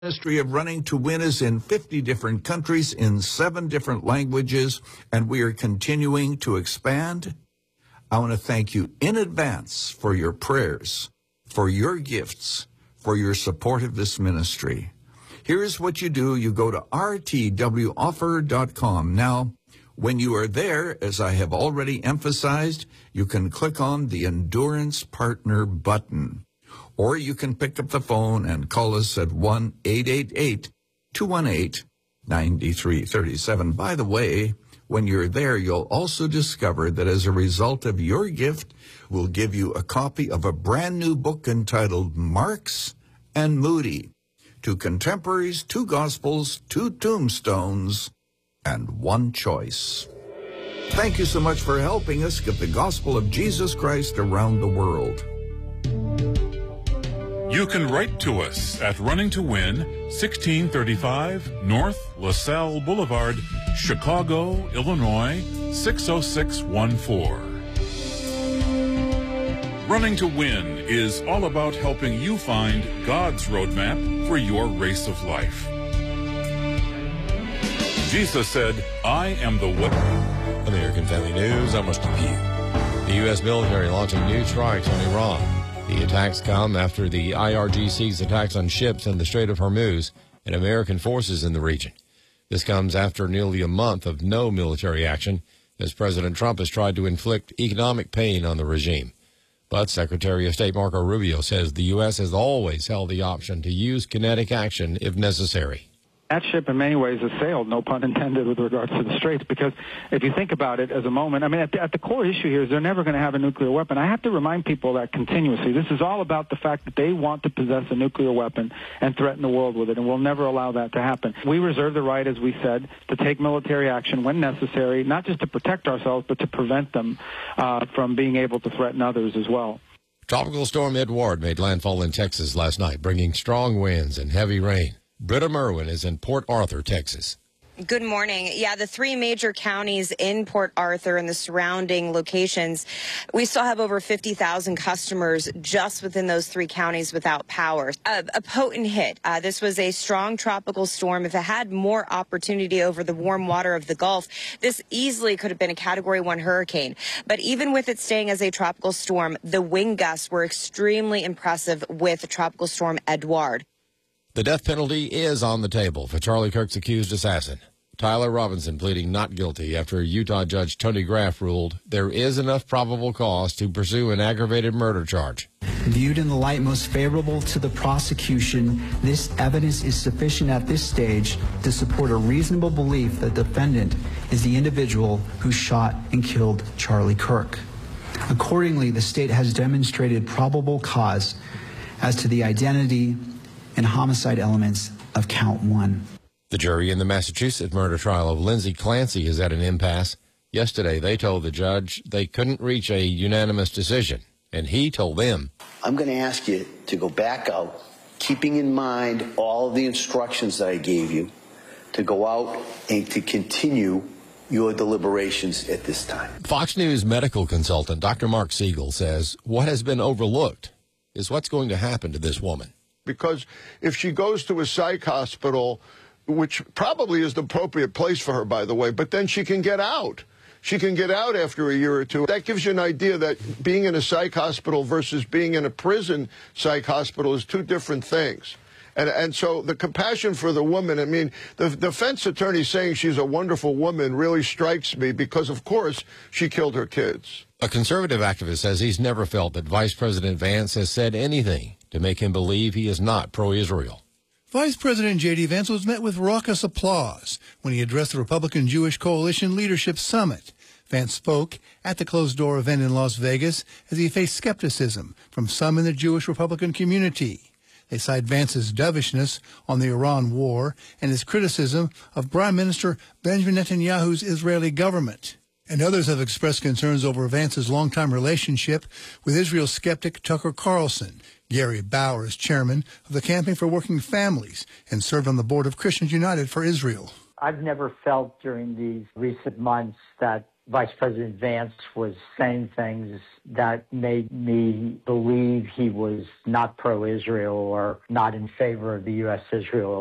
Ministry of Running to Win is in 50 different countries in 7 different languages, and we are continuing to expand. I want to thank you in advance for your prayers, for your gifts, for your support of this ministry. Here's what you do. You go to rtwoffer.com. Now, when you are there, as I have already emphasized, you can click on the Endurance Partner button. Or you can pick up the phone and call us at 1-888-218-9337. By the way, when you're there, you'll also discover that as a result of your gift, we'll give you a copy of a brand new book entitled Marks and Moody, 2 Contemporaries, 2 Gospels, 2 Tombstones, and 1 Choice. Thank you so much for helping us get the gospel of Jesus Christ around the world. You can write to us at Running to Win, 1635 North LaSalle Boulevard, Chicago, Illinois, 60614. Running to Win is all about helping you find God's roadmap for your race of life. Jesus said, I am the way. American Family News, I'm Rusty Pugh. The U.S. military launching new strikes on Iran. The attacks come after the IRGC's attacks on ships in the Strait of Hormuz and American forces in the region. This comes after nearly a month of no military action, as President Trump has tried to inflict economic pain on the regime. But Secretary of State Marco Rubio says the U.S. has always held the option to use kinetic action if necessary. That ship in many ways has sailed, no pun intended, with regards to the Straits, because if you think about it as a moment, I mean, at the core issue here is they're never going to have a nuclear weapon. I have to remind people that continuously. This is all about the fact that they want to possess a nuclear weapon and threaten the world with it, and we'll never allow that to happen. We reserve the right, as we said, to take military action when necessary, not just to protect ourselves, but to prevent them from being able to threaten others as well. Tropical Storm Edouard made landfall in Texas last night, bringing strong winds and heavy rain. Britta Merwin is in Port Arthur, Texas. Good morning. Yeah, the 3 major counties in Port Arthur and the surrounding locations, we still have over 50,000 customers just within those 3 counties without power. A potent hit. This was a strong tropical storm. If it had more opportunity over the warm water of the Gulf, this easily could have been a Category 1 hurricane. But even with it staying as a tropical storm, the wind gusts were extremely impressive with Tropical Storm Edouard. The death penalty is on the table for Charlie Kirk's accused assassin. Tyler Robinson pleading not guilty after Utah Judge Tony Graff ruled there is enough probable cause to pursue an aggravated murder charge. Viewed in the light most favorable to the prosecution, this evidence is sufficient at this stage to support a reasonable belief that the defendant is the individual who shot and killed Charlie Kirk. Accordingly, the state has demonstrated probable cause as to the identity and homicide elements of count 1. The jury in the Massachusetts murder trial of Lindsay Clancy is at an impasse. Yesterday, they told the judge they couldn't reach a unanimous decision, and he told them, I'm going to ask you to go back out, keeping in mind all of the instructions that I gave you, to go out and to continue your deliberations at this time. Fox News medical consultant Dr. Mark Siegel says what has been overlooked is what's going to happen to this woman. Because if she goes to a psych hospital, which probably is the appropriate place for her, by the way, but then she can get out. She can get out after a year or 2. That gives you an idea that being in a psych hospital versus being in a prison psych hospital is 2 different things. And so the compassion for the woman, I mean, the defense attorney saying she's a wonderful woman really strikes me because, of course, she killed her kids. A conservative activist says he's never felt that Vice President Vance has said anything to make him believe he is not pro-Israel. Vice President J.D. Vance was met with raucous applause when he addressed the Republican Jewish Coalition Leadership Summit. Vance spoke at the closed-door event in Las Vegas as he faced skepticism from some in the Jewish Republican community. They cite Vance's dovishness on the Iran war and his criticism of Prime Minister Benjamin Netanyahu's Israeli government. And others have expressed concerns over Vance's longtime relationship with Israel skeptic Tucker Carlson. Gary Bauer is chairman of the Campaign for Working Families and served on the board of Christians United for Israel. I've never felt during these recent months that Vice President Vance was saying things that made me believe he was not pro-Israel or not in favor of the U.S.-Israel